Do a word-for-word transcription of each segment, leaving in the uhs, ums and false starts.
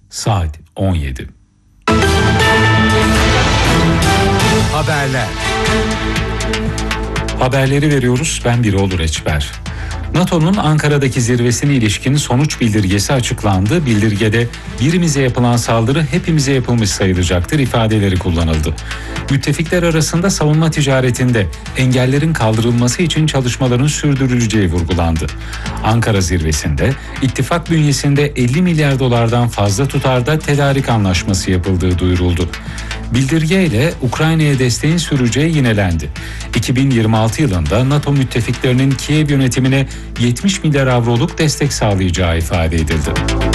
saat on yedi. Haberler. Haberleri veriyoruz. Ben Birol Reçber. NATO'nun Ankara'daki zirvesine ilişkin sonuç bildirgesi açıklandı. Bildirgede birimize yapılan saldırı hepimize yapılmış sayılacaktır ifadeleri kullanıldı. Müttefikler arasında savunma ticaretinde engellerin kaldırılması için çalışmaların sürdürüleceği vurgulandı. Ankara zirvesinde ittifak bünyesinde elli milyar dolardan fazla tutarda tedarik anlaşması yapıldığı duyuruldu. Bildirge ile Ukrayna'ya desteğin süreceği yinelendi. iki bin yirmi altı yılında NATO müttefiklerinin Kiev yönetimine yetmiş milyar avroluk destek sağlayacağı ifade edildi.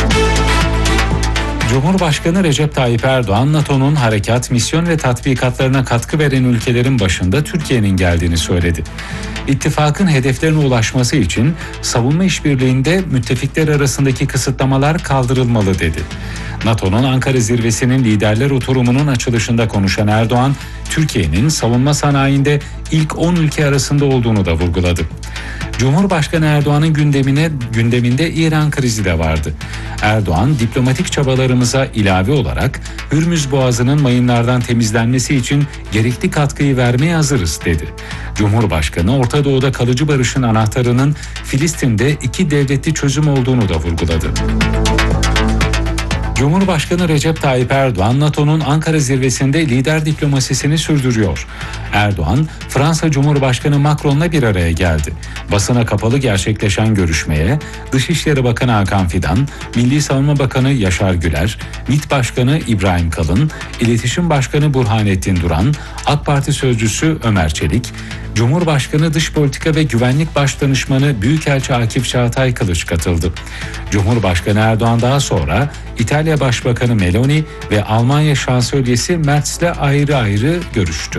Cumhurbaşkanı Recep Tayyip Erdoğan, NATO'nun harekat, misyon ve tatbikatlarına katkı veren ülkelerin başında Türkiye'nin geldiğini söyledi. İttifakın hedeflerine ulaşması için savunma işbirliğinde müttefikler arasındaki kısıtlamalar kaldırılmalı dedi. NATO'nun Ankara zirvesinin liderler oturumunun açılışında konuşan Erdoğan, Türkiye'nin savunma sanayinde ilk on ülke arasında olduğunu da vurguladı. Cumhurbaşkanı Erdoğan'ın gündemine gündeminde İran krizi de vardı. Erdoğan, diplomatik çabalarımıza ilave olarak Hürmüz Boğazı'nın mayınlardan temizlenmesi için gerekli katkıyı vermeye hazırız dedi. Cumhurbaşkanı, Orta Doğu'da kalıcı barışın anahtarının Filistin'de iki devletli çözüm olduğunu da vurguladı. Cumhurbaşkanı Recep Tayyip Erdoğan, NATO'nun Ankara zirvesinde lider diplomasisini sürdürüyor. Erdoğan, Fransa Cumhurbaşkanı Macron'la bir araya geldi. Basına kapalı gerçekleşen görüşmeye Dışişleri Bakanı Hakan Fidan, Milli Savunma Bakanı Yaşar Güler, MİT Başkanı İbrahim Kalın, İletişim Başkanı Burhanettin Duran, AK Parti Sözcüsü Ömer Çelik, Cumhurbaşkanı Dış Politika ve Güvenlik Başdanışmanı Büyükelçi Akif Çağatay Kılıç katıldı. Cumhurbaşkanı Erdoğan daha sonra İtalya Başbakanı Meloni ve Almanya Şansölyesi Merz'le ayrı ayrı görüştü.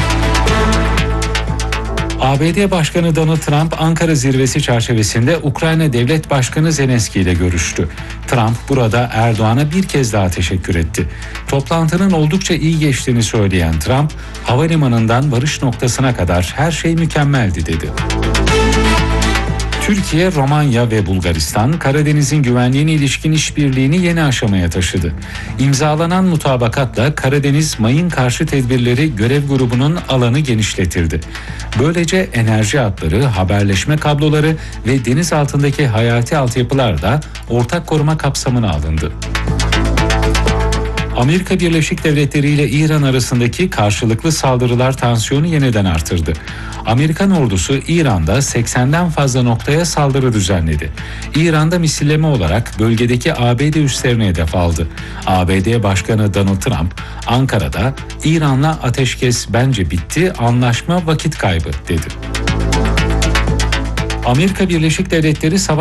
A B D Başkanı Donald Trump, Ankara zirvesi çerçevesinde Ukrayna Devlet Başkanı Zelenski ile görüştü. Trump burada Erdoğan'a bir kez daha teşekkür etti. Toplantının oldukça iyi geçtiğini söyleyen Trump, havalimanından varış noktasına kadar her şey mükemmeldi dedi. Türkiye, Romanya ve Bulgaristan, Karadeniz'in güvenliğine ilişkin işbirliğini yeni aşamaya taşıdı. İmzalanan mutabakatla Karadeniz Mayın Karşı Tedbirleri Görev Grubu'nun alanı genişletildi. Böylece enerji hatları, haberleşme kabloları ve deniz altındaki hayati altyapılar da ortak koruma kapsamına alındı. Amerika Birleşik Devletleri ile İran arasındaki karşılıklı saldırılar tansiyonu yeniden artırdı. Amerikan ordusu İran'da seksenden fazla noktaya saldırı düzenledi. İran'da misilleme olarak bölgedeki A B D üslerine hedef aldı. A B D Başkanı Donald Trump, Ankara'da İran'la ateşkes bence bitti, anlaşma vakit kaybı dedi. Amerika Birleşik Devletleri savaş